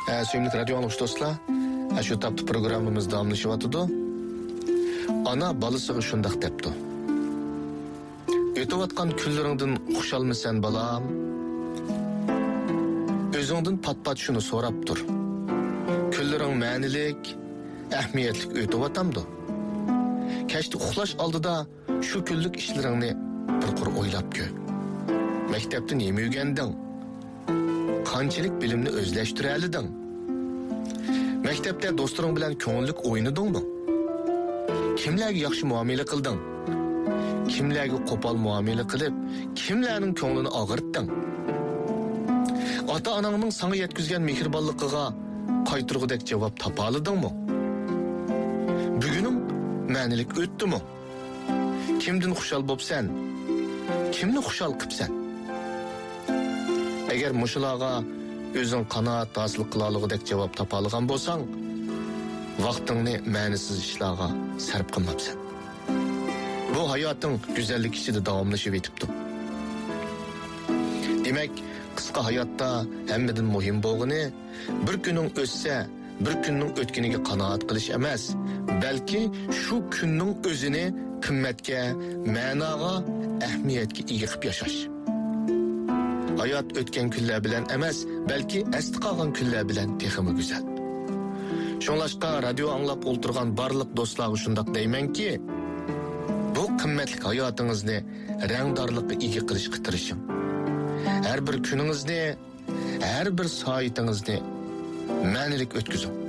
Suyumlik radyo anlıqış dostlar, şu taptı programımız davamlaşıvatıdı. Ana balısığı şundaq depti. Ötüvatkan küllerinden xuşalmı sen balam? Özüңdün pat-pat şunu sorap dur. Küllerin мәnilik, әхмиетlik ötüvatamdı. Keşti uxlaş aldıda şu küllük işlerini bir qur oylap kö. Mektepten nemi öğendin? Qanchalik bilimni özleştirelidin? Mektepte dostlarың bilen köңüllik oynadın mı? Kimlerge yaxşı muamele kıldın? Kimlerge qopal muamele kılıp, kimlerinin köңlünü ağırttın? Ata-anаңның sana yetkizgen mehribanlıqıga qaytırgıdek cevap tapalıdın mı? Bugünün мәnilik öttü mü? Kimdin xuşal bop sen? Kimni xuşal kıp sen? Eğer muşulağa özün qanaat hasıl qılalıgıdek cevap tapalıgan bolsaң, vaqtыңni мәнisiz işlağa sərp qılmapsan. Bu hayatın güzellik içinde davamlaşıp etipdi. Demek, qısqa hayatda hemmedin muhim bolğunu bir günün ötse, bir günün ötkeniga qanaat qilish emas, balki şu günün özünü qimmatga, ma'noga, ahamiyatga ega qilib yashash. Hayat ötken kunlar bilan emas, balki esti qolgan kunlar bilan texmi güzel. Şoňlaşqa radio anglap olturgan barlyk dostlarga şundaq deymenki, bu qimmatli hayotingizni rangdorlikka ega qilishga tirishing. Her bir gününüzni, her bir saatinizni мәnilik ötküzün.